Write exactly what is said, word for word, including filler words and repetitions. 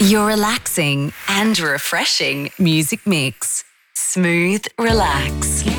Your relaxing and refreshing music mix. Smooth Relax.